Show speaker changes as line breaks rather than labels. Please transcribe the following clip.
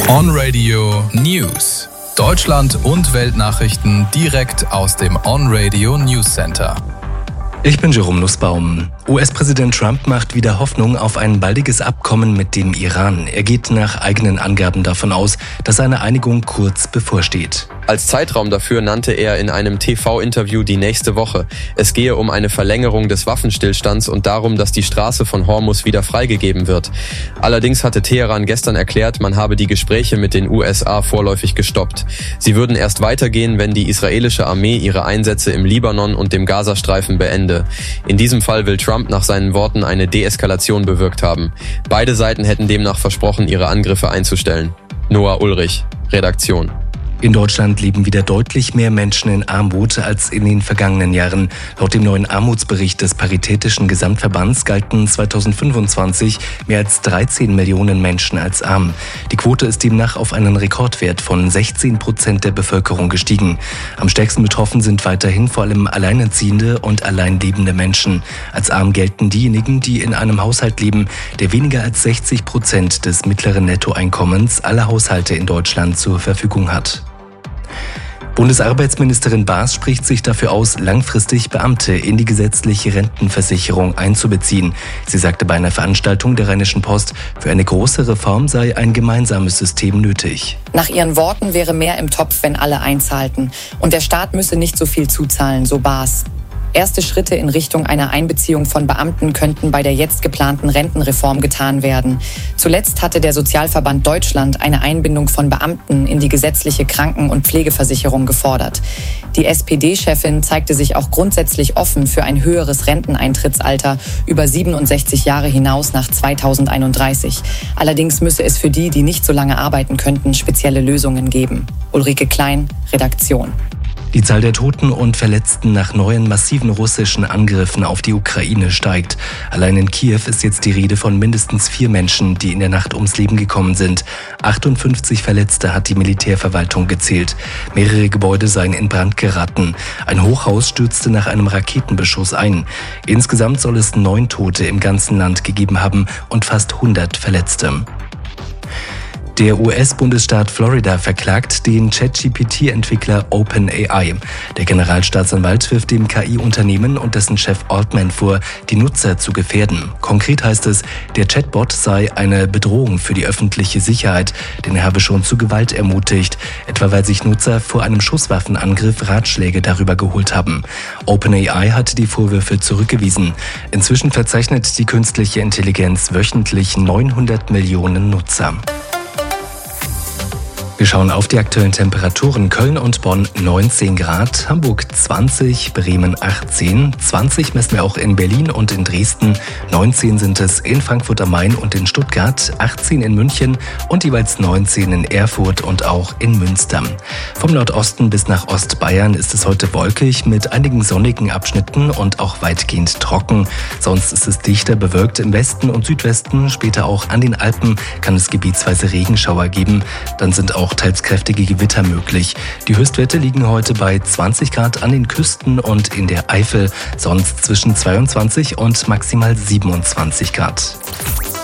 On-Radio News. Deutschland und Weltnachrichten direkt aus dem On-Radio News Center.
Ich bin Jerome Nussbaum. US-Präsident Trump macht wieder Hoffnung auf ein baldiges Abkommen mit dem Iran. Er geht nach eigenen Angaben davon aus, dass eine Einigung kurz bevorsteht.
Als Zeitraum dafür nannte er in einem TV-Interview die nächste Woche. Es gehe um eine Verlängerung des Waffenstillstands und darum, dass die Straße von Hormuz wieder freigegeben wird. Allerdings hatte Teheran gestern erklärt, man habe die Gespräche mit den USA vorläufig gestoppt. Sie würden erst weitergehen, wenn die israelische Armee ihre Einsätze im Libanon und dem Gazastreifen beende. In diesem Fall will Trump nach seinen Worten eine Deeskalation bewirkt haben. Beide Seiten hätten demnach versprochen, ihre Angriffe einzustellen. Noah Ulrich, Redaktion.
In Deutschland leben wieder deutlich mehr Menschen in Armut als in den vergangenen Jahren. Laut dem neuen Armutsbericht des Paritätischen Gesamtverbands galten 2025 mehr als 13 Millionen Menschen als arm. Die Quote ist demnach auf einen Rekordwert von 16% der Bevölkerung gestiegen. Am stärksten betroffen sind weiterhin vor allem alleinerziehende und alleinlebende Menschen. Als arm gelten diejenigen, die in einem Haushalt leben, der weniger als 60% des mittleren Nettoeinkommens aller Haushalte in Deutschland zur Verfügung hat. Bundesarbeitsministerin Baas spricht sich dafür aus, langfristig Beamte in die gesetzliche Rentenversicherung einzubeziehen. Sie sagte bei einer Veranstaltung der Rheinischen Post, für eine große Reform sei ein gemeinsames System nötig.
Nach ihren Worten wäre mehr im Topf, wenn alle einzahlten. Und der Staat müsse nicht so viel zuzahlen, so Baas. Erste Schritte in Richtung einer Einbeziehung von Beamten könnten bei der jetzt geplanten Rentenreform getan werden. Zuletzt hatte der Sozialverband Deutschland eine Einbindung von Beamten in die gesetzliche Kranken- und Pflegeversicherung gefordert. Die SPD-Chefin zeigte sich auch grundsätzlich offen für ein höheres Renteneintrittsalter über 67 Jahre hinaus nach 2031. Allerdings müsse es für die nicht so lange arbeiten könnten, spezielle Lösungen geben. Ulrike Klein, Redaktion.
Die Zahl der Toten und Verletzten nach neuen massiven russischen Angriffen auf die Ukraine steigt. Allein in Kiew ist jetzt die Rede von mindestens 4 Menschen, die in der Nacht ums Leben gekommen sind. 58 Verletzte hat die Militärverwaltung gezählt. Mehrere Gebäude seien in Brand geraten. Ein Hochhaus stürzte nach einem Raketenbeschuss ein. Insgesamt soll es 9 Tote im ganzen Land gegeben haben und fast 100 Verletzte. Der US-Bundesstaat Florida verklagt den ChatGPT-Entwickler OpenAI. Der Generalstaatsanwalt wirft dem KI-Unternehmen und dessen Chef Altman vor, die Nutzer zu gefährden. Konkret heißt es, der Chatbot sei eine Bedrohung für die öffentliche Sicherheit, denn er habe schon zu Gewalt ermutigt, etwa weil sich Nutzer vor einem Schusswaffenangriff Ratschläge darüber geholt haben. OpenAI hatte die Vorwürfe zurückgewiesen. Inzwischen verzeichnet die künstliche Intelligenz wöchentlich 900 Millionen Nutzer. Wir schauen auf die aktuellen Temperaturen. Köln und Bonn 19 Grad, Hamburg 20, Bremen 18, 20 messen wir auch in Berlin und in Dresden, 19 sind es in Frankfurt am Main und in Stuttgart, 18 in München und jeweils 19 in Erfurt und auch in Münster. Vom Nordosten bis nach Ostbayern ist es heute wolkig mit einigen sonnigen Abschnitten und auch weitgehend trocken. Sonst ist es dichter bewölkt im Westen und Südwesten, später auch an den Alpen kann es gebietsweise Regenschauer geben. Dann sind auch teils kräftige Gewitter möglich. Die Höchstwerte liegen heute bei 20 Grad an den Küsten und in der Eifel, sonst zwischen 22 und maximal 27 Grad.